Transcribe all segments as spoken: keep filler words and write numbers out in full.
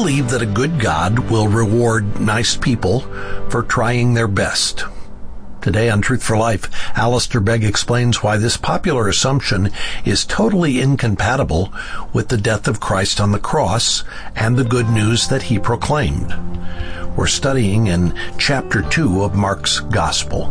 believe that a good God will reward nice people for trying their best. Today on Truth for Life, Alistair Begg explains why this popular assumption is totally incompatible with the death of Christ on the cross and the good news that he proclaimed. We're studying in chapter two of Mark's Gospel.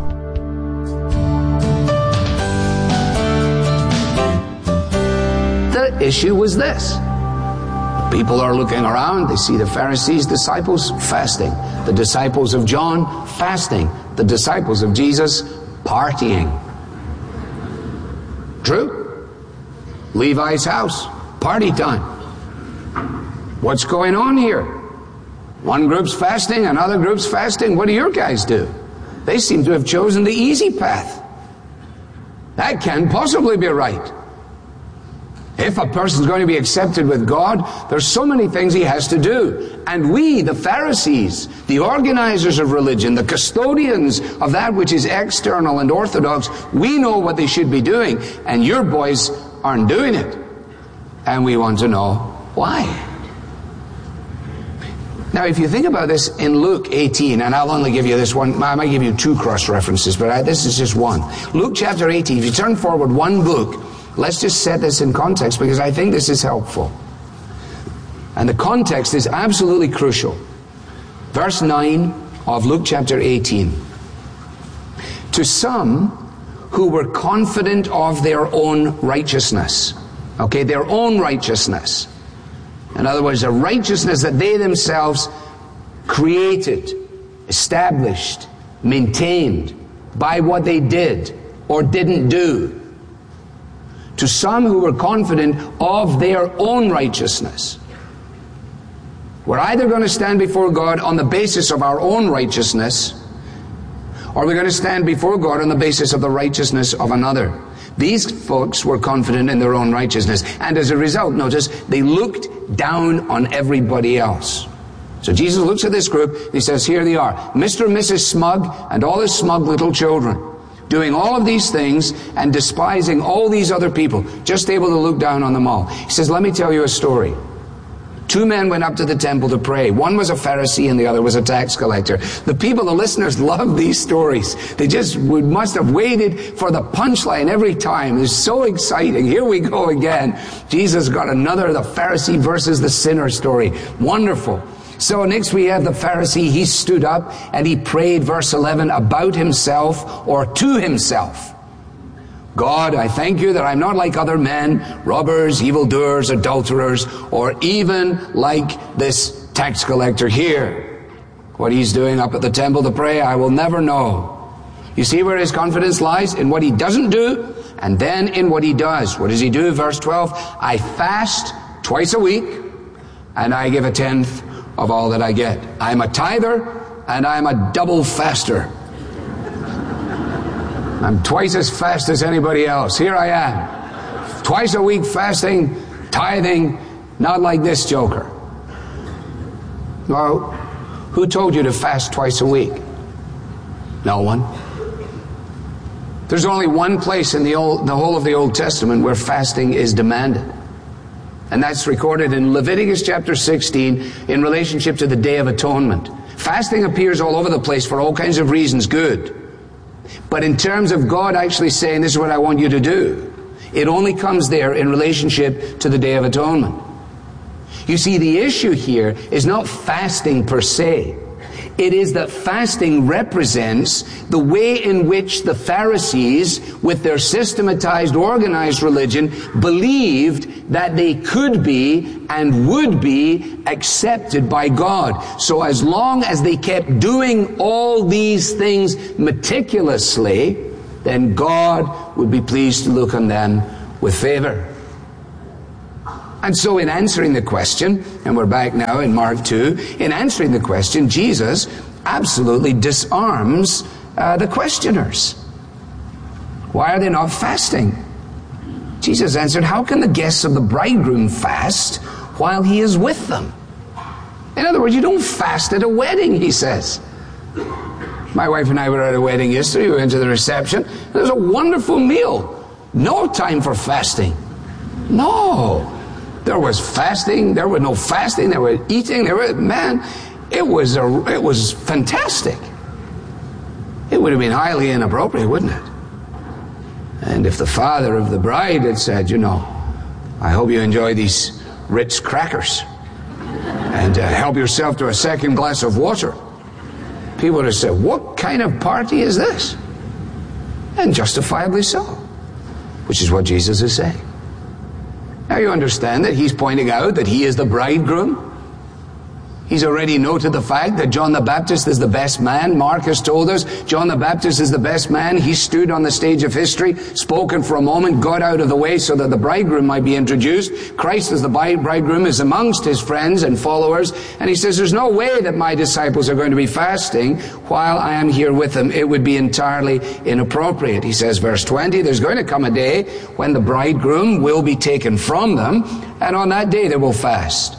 The issue was this. People are looking around. They see the Pharisees' disciples fasting. The disciples of John fasting. The disciples of Jesus partying. True? Levi's house. Party time. What's going on here? One group's fasting, another group's fasting. What do your guys do? They seem to have chosen the easy path. That can't possibly be right. If a person's going to be accepted with God, there's so many things he has to do. And we, the Pharisees, the organizers of religion, the custodians of that which is external and orthodox, we know what they should be doing, and your boys aren't doing it. And we want to know why. Now, if you think about this in Luke eighteen, and I'll only give you this one, I might give you two cross references, but I, this is just one. Luke chapter eighteen, if you turn forward one book, let's just set this in context because I think this is helpful. And the context is absolutely crucial. Verse nine of Luke chapter eighteen. To some who were confident of their own righteousness. Okay, their own righteousness. In other words, a righteousness that they themselves created, established, maintained by what they did or didn't do. To some who were confident of their own righteousness. We're either going to stand before God on the basis of our own righteousness, or we're going to stand before God on the basis of the righteousness of another. These folks were confident in their own righteousness, and as a result, notice, they looked down on everybody else. So Jesus looks at this group, and he says, here they are, Mister and Missus Smug, and all his smug little children, doing all of these things and despising all these other people, just able to look down on them all. He says, let me tell you a story. Two men went up to the temple to pray. One was a Pharisee and the other was a tax collector. The people, the listeners, love these stories. They just would, must have waited for the punchline every time. It's so exciting. Here we go again. Jesus got another, the Pharisee versus the sinner story. Wonderful. So next we have the Pharisee. He stood up and he prayed, verse eleven, about himself or to himself. God, I thank you that I'm not like other men, robbers, evildoers, adulterers, or even like this tax collector here. What he's doing up at the temple to pray, I will never know. You see where his confidence lies? In what he doesn't do, and then in what he does. What does he do? Verse twelve, I fast twice a week, and I give a tenth of all that I get. I'm a tither, and I'm a double faster. I'm twice as fast as anybody else. Here I am. Twice a week fasting, tithing, not like this joker. Well, who told you to fast twice a week? No one. There's only one place in the, old, the whole of the Old Testament where fasting is demanded. And that's recorded in Leviticus chapter sixteen in relationship to the Day of Atonement. Fasting appears all over the place for all kinds of reasons, good. But in terms of God actually saying, this is what I want you to do, it only comes there in relationship to the Day of Atonement. You see, the issue here is not fasting per se. It is that fasting represents the way in which the Pharisees, with their systematized, organized religion, believed that they could be and would be accepted by God. So as long as they kept doing all these things meticulously, then God would be pleased to look on them with favor. And so in answering the question, and we're back now in Mark two, in answering the question, Jesus absolutely disarms uh, the questioners. Why are they not fasting? Jesus answered, how can the guests of the bridegroom fast while he is with them? In other words, you don't fast at a wedding, he says. My wife and I were at a wedding yesterday. We went to the reception. There was a wonderful meal. No time for fasting. No. There was fasting. There was no fasting. There was eating. There was, man, it was a, it was fantastic. It would have been highly inappropriate, wouldn't it? And if the father of the bride had said, you know, I hope you enjoy these Ritz crackers and uh, help yourself to a second glass of water, people would have said, what kind of party is this? And justifiably so, which is what Jesus is saying. Now you understand that he's pointing out that he is the bridegroom. He's already noted the fact that John the Baptist is the best man. Mark has told us John the Baptist is the best man. He stood on the stage of history, spoken for a moment, got out of the way so that the bridegroom might be introduced. Christ as the bridegroom is amongst his friends and followers. And he says, there's no way that my disciples are going to be fasting while I am here with them. It would be entirely inappropriate. He says, verse twenty, there's going to come a day when the bridegroom will be taken from them, and on that day they will fast.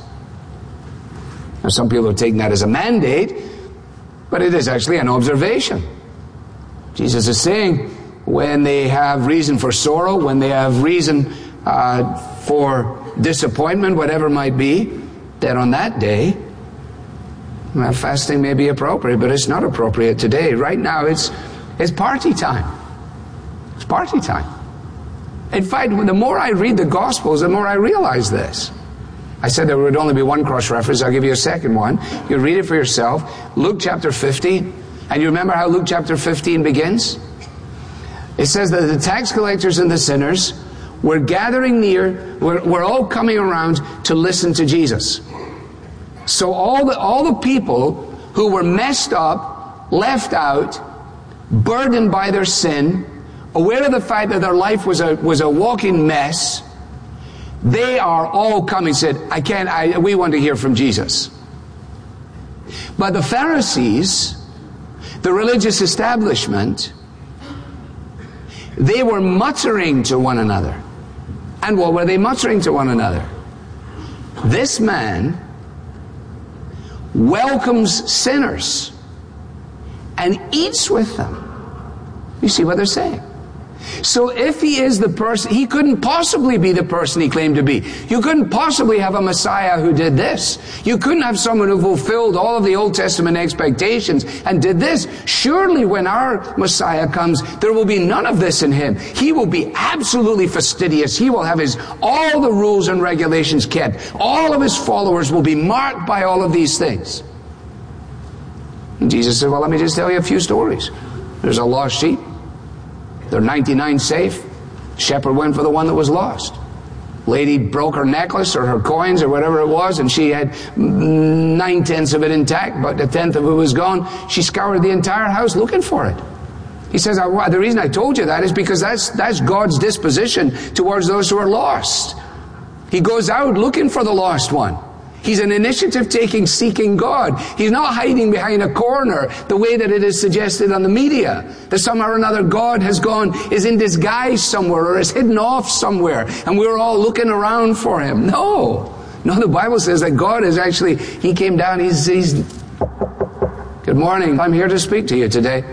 Now, some people are taking that as a mandate, but it is actually an observation. Jesus is saying, when they have reason for sorrow, when they have reason uh, for disappointment, whatever it might be, that on that day, well, fasting may be appropriate, but it's not appropriate today. Right now, it's it's party time. It's party time. In fact, the more I read the Gospels, the more I realize this. I said there would only be one cross-reference. I'll give you a second one. You read it for yourself. Luke chapter fifteen. And you remember how Luke chapter fifteen begins? It says that the tax collectors and the sinners were gathering near, were, were all coming around to listen to Jesus. So all the, all the people who were messed up, left out, burdened by their sin, aware of the fact that their life was a, was a walking mess, they are all coming, said, I can't, I, we want to hear from Jesus. But the Pharisees, the religious establishment, they were muttering to one another. And what were they muttering to one another? This man welcomes sinners and eats with them. You see what they're saying? So if he is the person, he couldn't possibly be the person he claimed to be. You couldn't possibly have a Messiah who did this. You couldn't have someone who fulfilled all of the Old Testament expectations and did this. Surely when our Messiah comes, there will be none of this in him. He will be absolutely fastidious. He will have his, all the rules and regulations kept. All of his followers will be marked by all of these things. And Jesus said, well, let me just tell you a few stories. There's a lost sheep. There are ninety-nine safe. Shepherd went for the one that was lost. Lady broke her necklace or her coins or whatever it was, and she had nine-tenths of it intact, but a tenth of it was gone. She scoured the entire house looking for it. He says, the reason I told you that is because that's, that's God's disposition towards those who are lost. He goes out looking for the lost one. He's an initiative-taking, seeking God. He's not hiding behind a corner the way that it is suggested on the media. That somehow or another God has gone, is in disguise somewhere or is hidden off somewhere and we're all looking around for him. No. No, the Bible says that God is actually, he came down, he's, he's, good morning, I'm here to speak to you today.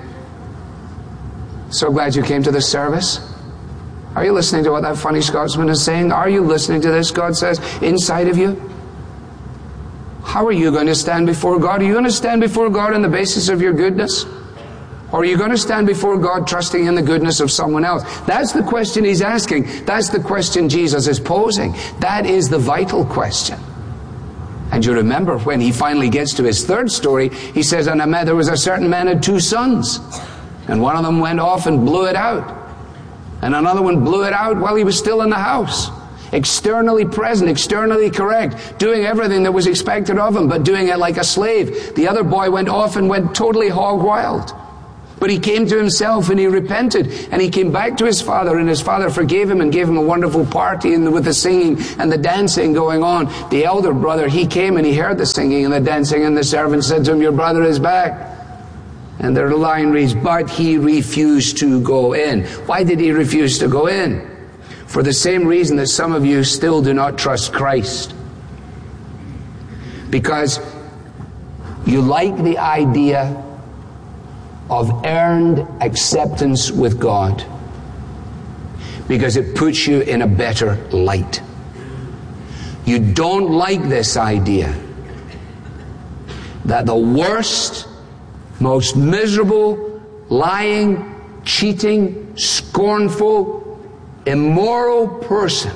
So glad you came to this service. Are you listening to what that funny Scotsman is saying? Are you listening to this, God says, inside of you? How are you going to stand before God? Are you going to stand before God on the basis of your goodness? Or are you going to stand before God trusting in the goodness of someone else? That's the question he's asking. That's the question Jesus is posing. That is the vital question. And you remember when he finally gets to his third story, he says, and a man, there was a certain man had two sons. And one of them went off and blew it out. And another one blew it out while he was still in the house. Externally present, externally correct, doing everything that was expected of him, but doing it like a slave. The other boy went off and went totally hog wild. But he came to himself and he repented and he came back to his father, and his father forgave him and gave him a wonderful party and with the singing and the dancing going on. The elder brother, he came and he heard the singing and the dancing, and the servant said to him, your brother is back. And the line reads, but he refused to go in. Why did he refuse to go in? For the same reason that some of you still do not trust Christ. Because you like the idea of earned acceptance with God. Because it puts you in a better light. You don't like this idea that the worst, most miserable, lying, cheating, scornful, immoral person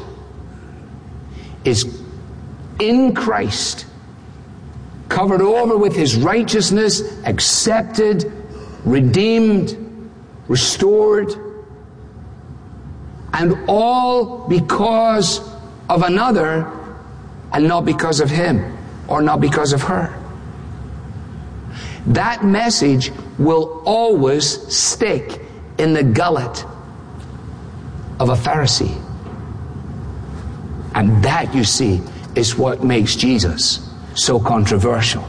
is in Christ, covered over with His righteousness, accepted, redeemed, restored, and all because of another and not because of him or not because of her. That message will always stick in the gullet of a Pharisee. And that, you see, is what makes Jesus so controversial.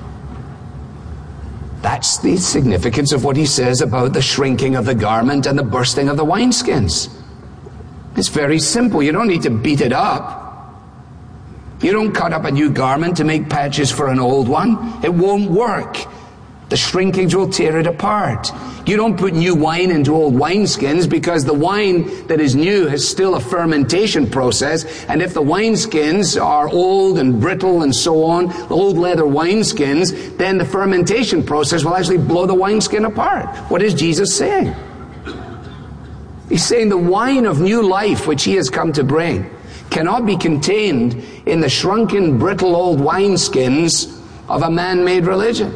That's the significance of what he says about the shrinking of the garment and the bursting of the wineskins. It's very simple. You don't need to beat it up. You don't cut up a new garment to make patches for an old one. It won't work. The shrinkage will tear it apart. You don't put new wine into old wineskins, because the wine that is new has still a fermentation process, and if the wineskins are old and brittle and so on, old leather wineskins, then the fermentation process will actually blow the wineskin apart. What is Jesus saying? He's saying the wine of new life which he has come to bring cannot be contained in the shrunken, brittle old wineskins of a man-made religion.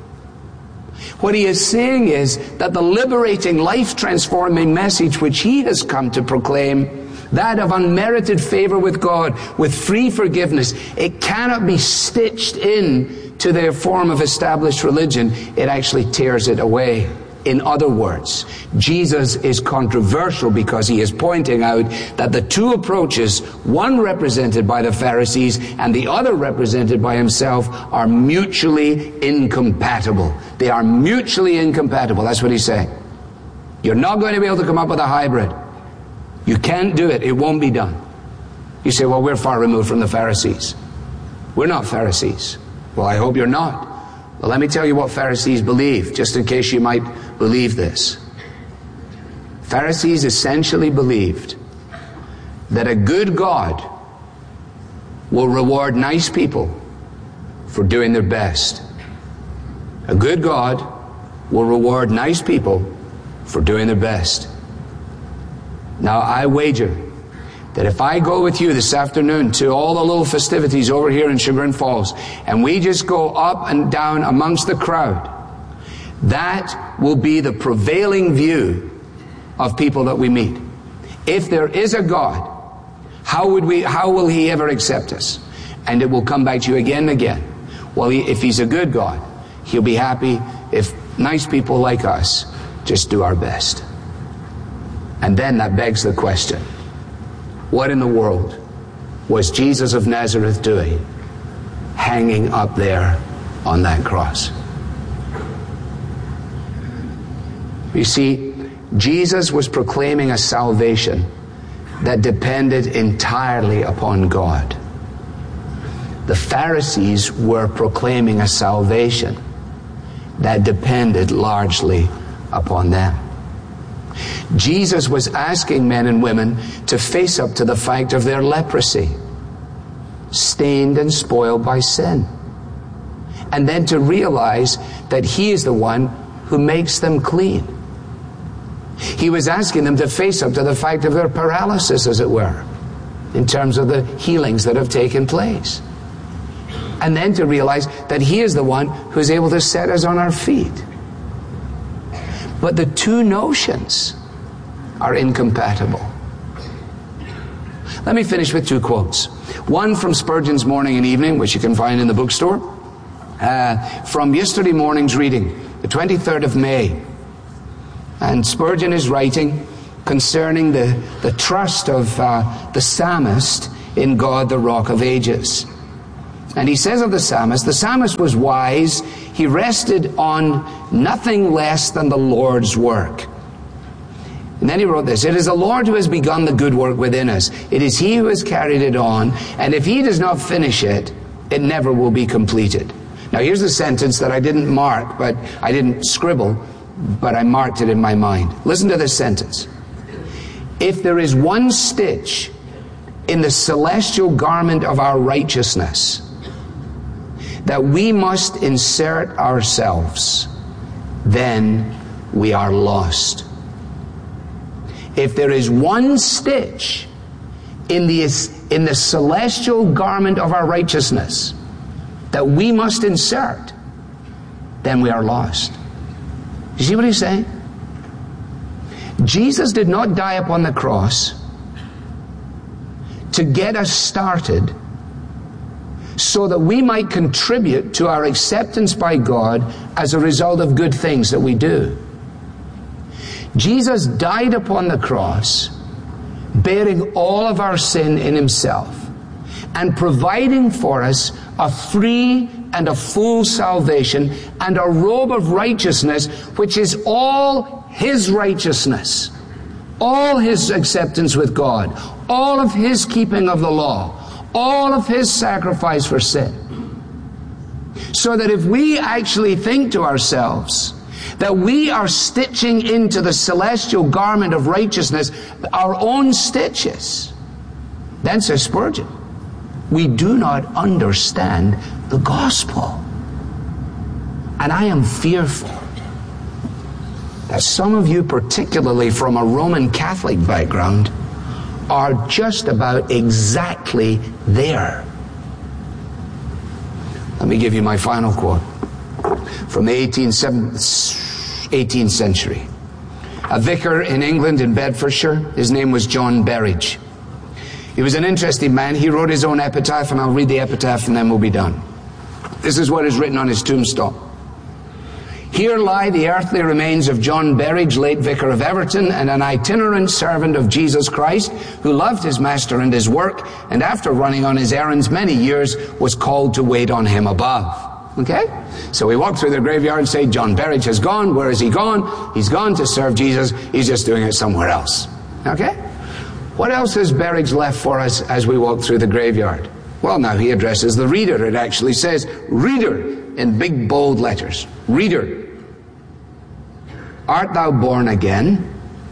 What he is saying is that the liberating, life-transforming message which he has come to proclaim, that of unmerited favor with God, with free forgiveness, it cannot be stitched in to their form of established religion. It actually tears it away. In other words, Jesus is controversial because he is pointing out that the two approaches, one represented by the Pharisees and the other represented by himself, are mutually incompatible. They are mutually incompatible. That's what he's saying. You're not going to be able to come up with a hybrid. You can't do it. It won't be done. You say, well, we're far removed from the Pharisees. We're not Pharisees. Well, I hope you're not. Well, let me tell you what Pharisees believe, just in case you might believe this. Pharisees essentially believed that a good God will reward nice people for doing their best. A good God will reward nice people for doing their best. Now, I wager that if I go with you this afternoon to all the little festivities over here in Chagrin Falls, and we just go up and down amongst the crowd, that will be the prevailing view of people that we meet. If there is a God, how would we, how will he ever accept us? And it will come back to you again and again. Well, he, if he's a good God, he'll be happy if nice people like us just do our best. And then that begs the question, what in the world was Jesus of Nazareth doing hanging up there on that cross? You see, Jesus was proclaiming a salvation that depended entirely upon God. The Pharisees were proclaiming a salvation that depended largely upon them. Jesus was asking men and women to face up to the fact of their leprosy, stained and spoiled by sin, and then to realize that he is the one who makes them clean. He was asking them to face up to the fact of their paralysis, as it were, in terms of the healings that have taken place, and then to realize that he is the one who is able to set us on our feet. But the two notions are incompatible. Let me finish with two quotes. One from Spurgeon's Morning and Evening, which you can find in the bookstore, uh, from yesterday morning's reading, the twenty-third of May. And Spurgeon is writing concerning the, the trust of uh, the psalmist in God, the Rock of Ages. And he says of the psalmist, the psalmist was wise. He rested on nothing less than the Lord's work. And then he wrote this, it is the Lord who has begun the good work within us. It is he who has carried it on. And if he does not finish it, it never will be completed. Now here's the sentence that I didn't mark, but I didn't scribble, but I marked it in my mind. Listen to this sentence. If there is one stitch in the celestial garment of our righteousness that we must insert ourselves, then we are lost. If there is one stitch in the, in the celestial garment of our righteousness that we must insert, then we are lost. You see what he's saying? Jesus did not die upon the cross to get us started so that we might contribute to our acceptance by God as a result of good things that we do. Jesus died upon the cross, bearing all of our sin in himself, and providing for us a free and a full salvation and a robe of righteousness, which is all his righteousness, all his acceptance with God, all of his keeping of the law, all of his sacrifice for sin. So that if we actually think to ourselves that we are stitching into the celestial garment of righteousness our own stitches, then, says Spurgeon, we do not understand the gospel. And I am fearful that some of you, particularly from a Roman Catholic background, are just about exactly there. Let me give you my final quote from the eighteenth century. A vicar in England, in Bedfordshire, his name was John Berridge. He was an interesting man. He wrote his own epitaph, and I'll read the epitaph and then we'll be done. This is what is written on his tombstone. Here lie the earthly remains of John Berridge, late vicar of Everton, and an itinerant servant of Jesus Christ, who loved his master and his work, and after running on his errands many years, was called to wait on him above. Okay? So we walk through the graveyard and say, John Berridge has gone. Where has he gone? He's gone to serve Jesus. He's just doing it somewhere else. Okay? What else has Berridge left for us as we walk through the graveyard? Well, now he addresses the reader. It actually says, reader, in big bold letters. Reader, art thou born again?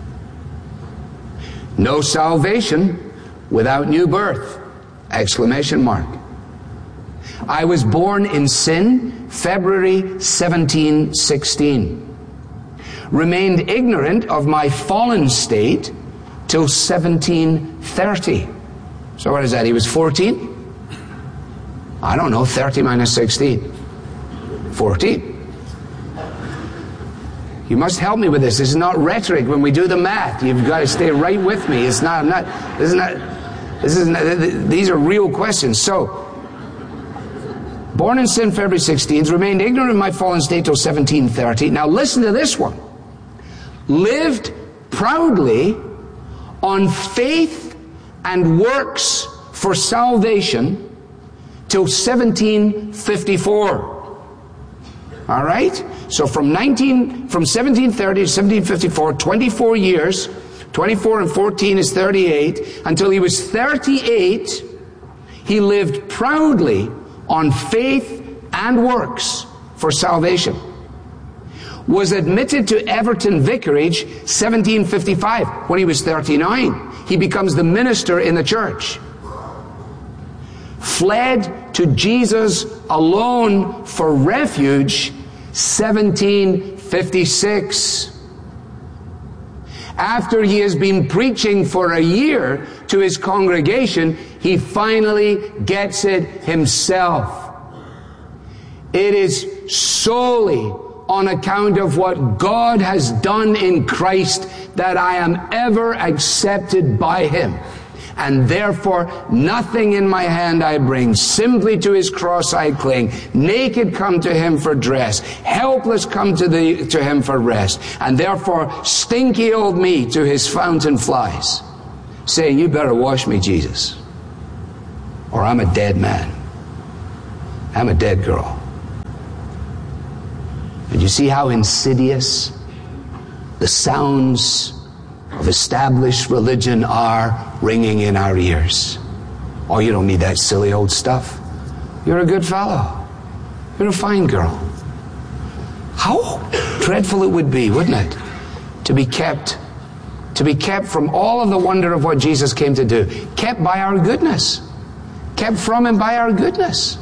No salvation without new birth! Exclamation mark. I was born in sin, February seventeen sixteen. Remained ignorant of my fallen state till seventeen thirty. So what is that? He was fourteen? I don't know, thirty minus sixteen. fourteen. You must help me with this. This is not rhetoric. When we do the math, you've got to stay right with me. It's not, I'm not, this is not, this is not, these are real questions. So, born in sin, February sixteenth, remained ignorant of my fallen state till seventeen thirty. Now listen to this one. Lived proudly on faith and works for salvation till seventeen fifty-four. All right? So from nineteen from seventeen thirty to seventeen fifty-four, twenty-four years, twenty-four and fourteen is thirty-eight, until he was thirty-eight, he lived proudly on faith and works for salvation. Was admitted to Everton Vicarage seventeen fifty-five. When he was thirty-nine, he becomes the minister in the church. Fled to Jesus alone for refuge seventeen fifty-six. After he has been preaching for a year to his congregation, he finally gets it himself. It is solely on account of what God has done in Christ that I am ever accepted by him. And therefore, nothing in my hand I bring. Simply to his cross I cling. Naked come to him for dress. Helpless come to, the, to him for rest. And therefore, stinky old me to his fountain flies, saying, you better wash me, Jesus, or I'm a dead man. I'm a dead girl. And you see how insidious the sounds of established religion are ringing in our ears. Oh, you don't need that silly old stuff. You're a good fellow. You're a fine girl. How dreadful it would be, wouldn't it, to be kept to be kept from all of the wonder of what Jesus came to do, kept by our goodness, kept from Him by our goodness,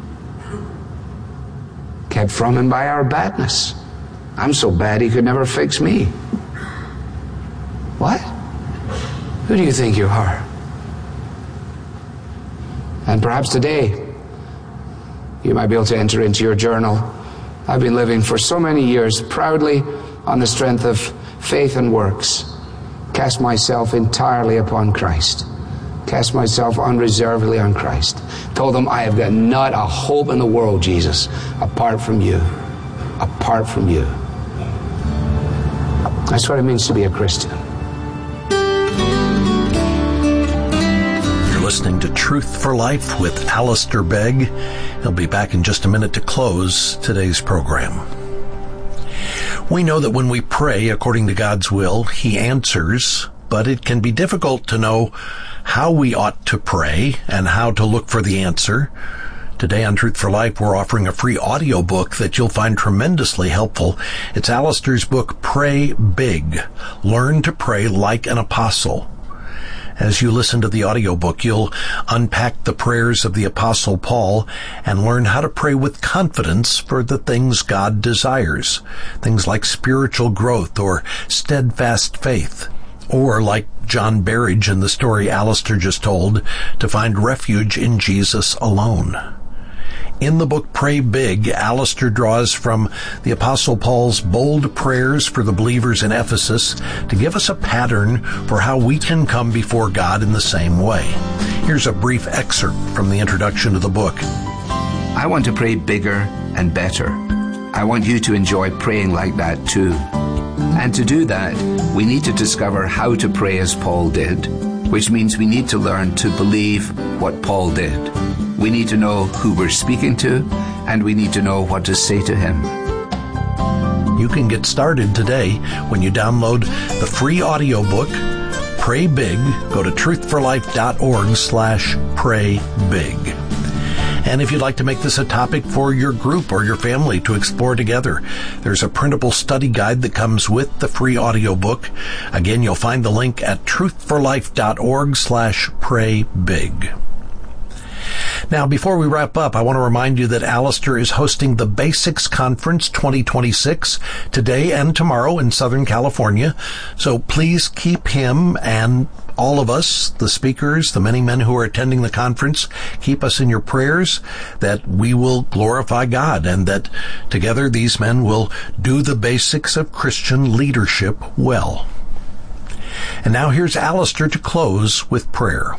kept from Him by our badness. I'm so bad He could never fix me. What? Who do you think you are? And perhaps today you might be able to enter into your journal. I've been living for so many years proudly on the strength of faith and works. Cast myself entirely upon Christ. Cast myself unreservedly on Christ. Told Him, I have got not a hope in the world, Jesus, apart from You. Apart from You. That's what it means to be a Christian. You're listening to Truth for Life with Alistair Begg. He'll be back in just a minute to close today's program. We know that when we pray according to God's will, He answers, but it can be difficult to know how we ought to pray and how to look for the answer. Today on Truth for Life, we're offering a free audio book that you'll find tremendously helpful. It's Alistair's book, Pray Big. Learn to Pray Like an Apostle. As you listen to the audiobook, you'll unpack the prayers of the Apostle Paul and learn how to pray with confidence for the things God desires. Things like spiritual growth or steadfast faith. Or, like John Berridge in the story Alistair just told, to find refuge in Jesus alone. In the book Pray Big, Alistair draws from the Apostle Paul's bold prayers for the believers in Ephesus to give us a pattern for how we can come before God in the same way. Here's a brief excerpt from the introduction to the book. I want to pray bigger and better. I want you to enjoy praying like that too. And to do that, we need to discover how to pray as Paul did, which means we need to learn to believe what Paul did. We need to know who we're speaking to, and we need to know what to say to Him. You can get started today when you download the free audiobook, Pray Big. Go to truthforlife.org slash pray big. And if you'd like to make this a topic for your group or your family to explore together, there's a printable study guide that comes with the free audiobook. Again, you'll find the link at truthforlife.org slash pray big. Now, before we wrap up, I want to remind you that Alistair is hosting the Basics Conference twenty twenty-six today and tomorrow in Southern California. So please keep him and all of us, the speakers, the many men who are attending the conference, keep us in your prayers that we will glorify God and that together these men will do the basics of Christian leadership well. And now here's Alistair to close with prayer.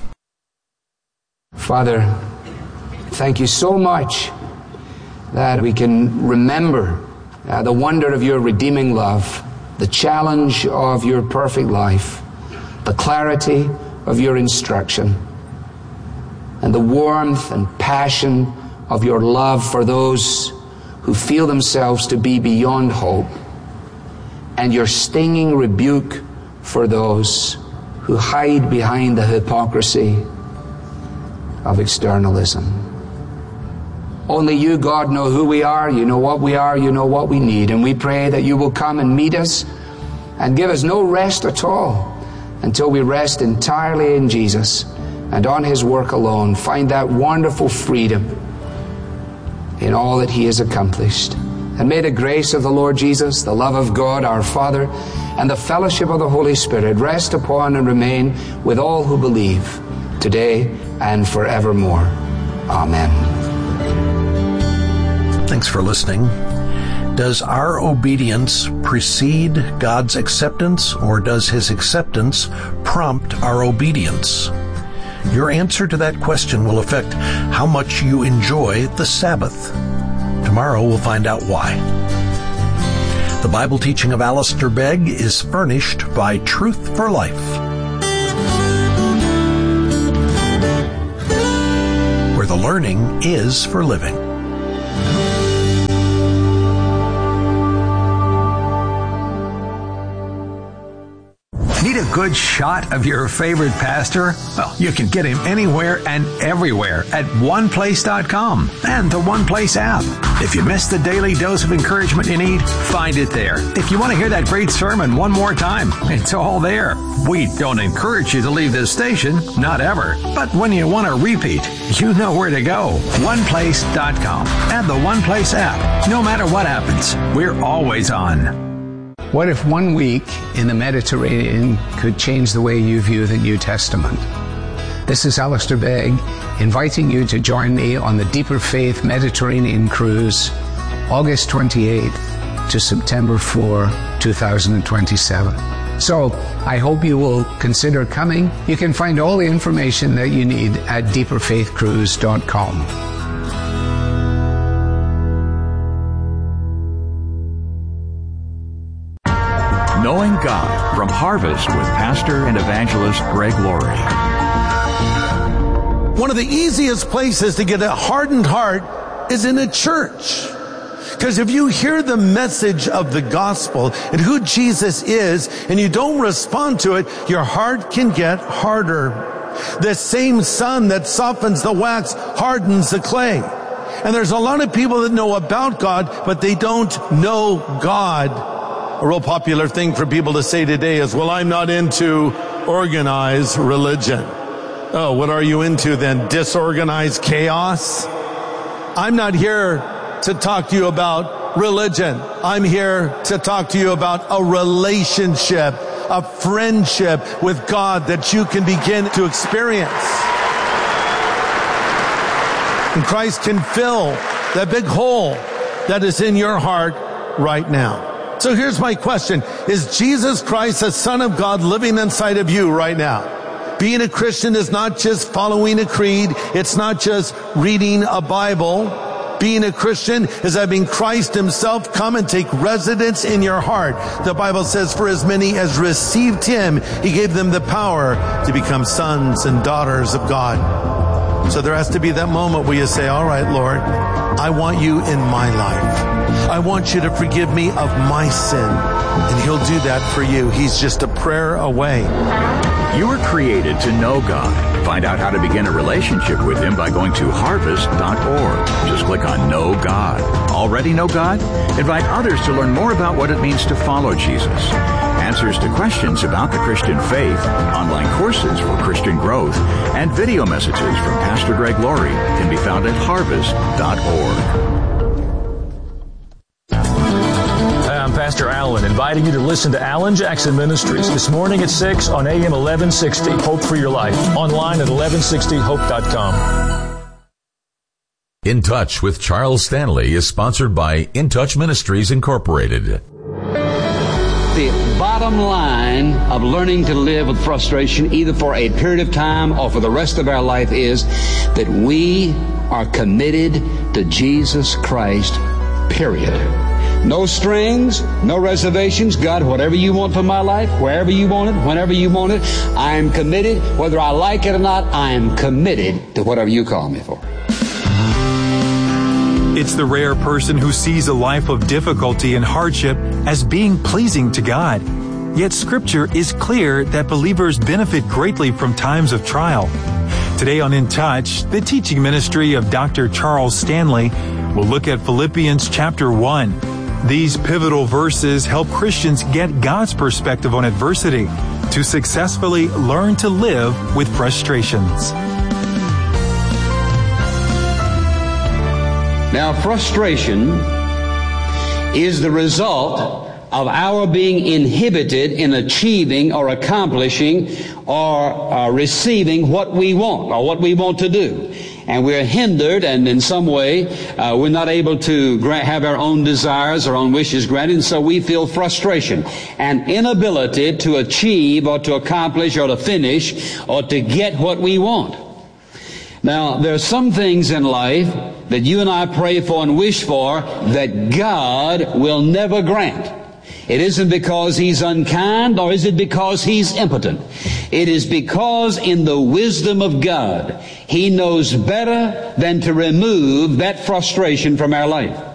Father, thank You so much that we can remember uh, the wonder of Your redeeming love, the challenge of Your perfect life, the clarity of Your instruction, and the warmth and passion of Your love for those who feel themselves to be beyond hope, and Your stinging rebuke for those who hide behind the hypocrisy of externalism. Only You, God, know who we are. You know what we are. You know what we need. And we pray that You will come and meet us and give us no rest at all until we rest entirely in Jesus and on His work alone. Find that wonderful freedom in all that He has accomplished. And may the grace of the Lord Jesus, the love of God our Father, and the fellowship of the Holy Spirit rest upon and remain with all who believe, today and forevermore. Amen. Thanks for listening. Does our obedience precede God's acceptance, or does His acceptance prompt our obedience? Your answer to that question will affect how much you enjoy the Sabbath. Tomorrow we'll find out why. The Bible teaching of Alistair Begg is furnished by Truth for Life, where the learning is for living. Need a good shot of your favorite pastor? Well, you can get him anywhere and everywhere at one place dot com and the One Place app. If you missed the daily dose of encouragement you need, find it there. If you want to hear that great sermon one more time, it's all there. We don't encourage you to leave this station, not ever. But when you want to repeat, you know where to go. one place dot com and the One Place app. No matter what happens, we're always on. What if one week in the Mediterranean could change the way you view the New Testament? This is Alistair Begg, inviting you to join me on the Deeper Faith Mediterranean Cruise, August twenty-eighth to September fourth, twenty twenty-seven. So, I hope you will consider coming. You can find all the information that you need at deeper faith cruise dot com. Knowing God from Harvest with pastor and evangelist Greg Laurie. One of the easiest places to get a hardened heart is in a church. Because if you hear the message of the gospel and who Jesus is and you don't respond to it, your heart can get harder. The same sun that softens the wax hardens the clay. And there's a lot of people that know about God, but they don't know God. A real popular thing for people to say today is, well, I'm not into organized religion. Oh, what are you into then? Disorganized chaos? I'm not here to talk to you about religion. I'm here to talk to you about a relationship, a friendship with God that you can begin to experience. And Christ can fill that big hole that is in your heart right now. So here's my question. Is Jesus Christ, the Son of God, living inside of you right now? Being a Christian is not just following a creed. It's not just reading a Bible. Being a Christian is having Christ himself come and take residence in your heart. The Bible says, for as many as received him, he gave them the power to become sons and daughters of God. So there has to be that moment where you say, all right, Lord, I want you in my life. I want you to forgive me of my sin. And he'll do that for you. He's just a prayer away. You were created to know God. Find out how to begin a relationship with him by going to harvest dot org. Just click on Know God. Already know God? Invite others to learn more about what it means to follow Jesus. Answers to questions about the Christian faith, online courses for Christian growth, and video messages from Pastor Greg Laurie can be found at harvest dot org. I'm Pastor Allen, inviting you to listen to Alan Jackson Ministries this morning at six on A M eleven sixty. Hope for Your Life. Online at eleven sixty hope dot com. In Touch with Charles Stanley is sponsored by In Touch Ministries Incorporated. The bottom line of learning to live with frustration, either for a period of time or for the rest of our life, is that we are committed to Jesus Christ, period. No strings, no reservations. God, whatever you want for my life, wherever you want it, whenever you want it, I am committed. Whether I like it or not, I am committed to whatever you call me for. It's the rare person who sees a life of difficulty and hardship as being pleasing to God. Yet Scripture is clear that believers benefit greatly from times of trial. Today on In Touch, the teaching ministry of Doctor Charles Stanley will look at Philippians chapter one. These pivotal verses help Christians get God's perspective on adversity to successfully learn to live with frustrations. Now, frustration is the result of our being inhibited in achieving or accomplishing or uh, receiving what we want or what we want to do. And we're hindered, and in some way uh, we're not able to gra- have our own desires, our own wishes granted, and so we feel frustration and inability to achieve or to accomplish or to finish or to get what we want. Now, there are some things in life that you and I pray for and wish for that God will never grant. It isn't because He's unkind, nor is it because He's impotent. It is because in the wisdom of God, He knows better than to remove that frustration from our life.